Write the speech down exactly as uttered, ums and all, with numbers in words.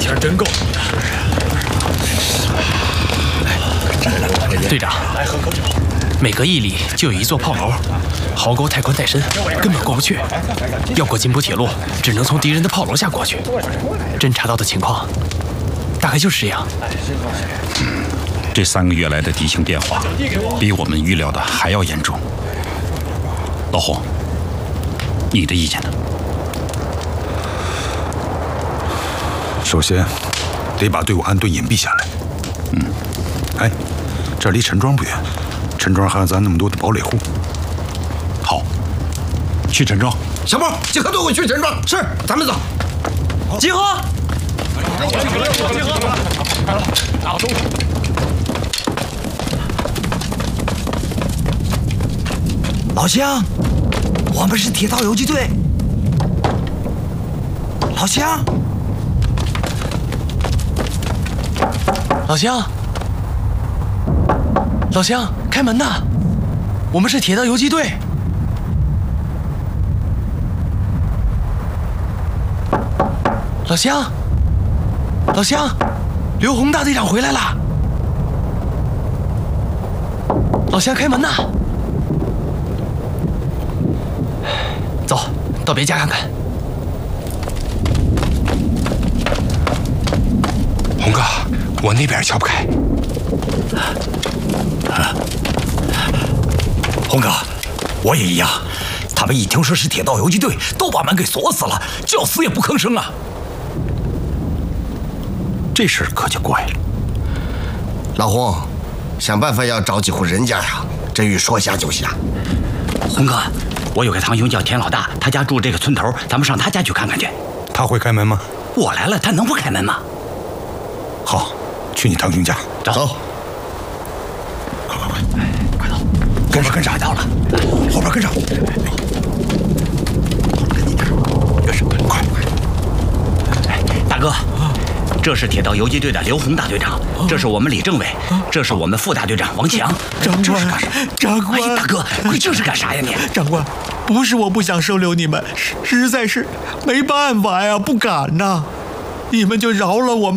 钱真够你的。队长，每隔一里就有一座炮楼，壕沟太宽太深，根本过不去。要过津浦铁路，只能从敌人的炮楼下过去。侦察到的情况，大概就是这样。 嗯，这三个月来的敌情变化，比我们预料的还要严重。老洪，你的意见呢？ 首先，得把队伍安顿隐蔽下来。 嗯， 哎，这离陈庄不远，陈庄还有咱那么多的堡垒户。 好，去陈庄。 小波，集合队伍去陈庄。是，咱们走。 集合！ 集合！集合！打住！ 老乡，我们是铁道游击队。老乡。 老乡，老乡，开门呐！我们是铁道游击队。老乡，老乡，刘洪大队长回来了。老乡，开门呐！走到别家看看。 洪哥。我那边敲不开。 洪哥，我也一样。他们一听说是铁道游击队，都把门给锁死了，叫死也不吭声啊。 这事儿可就怪了。 老洪，想办法要找几户人家呀，这雨说下就下。 洪哥，我有个堂兄叫田老大，他家住这个村头，咱们上他家去看看去。 他会开门吗？ 我来了，他能不开门吗？ 好。去你堂兄家， 走， 快快快， 快走， 跟上跟上到了， 后边跟上， 跟你点， 越是快快。 哎，大哥，这是铁道游击队的刘洪大队长，这是我们李政委，这是我们副大队长王强。 长官，长官， 哎，大哥，你这是干啥呀你？ 长官，不是我不想收留你们，实在是没办法呀，不敢呐，你们就饶了我们。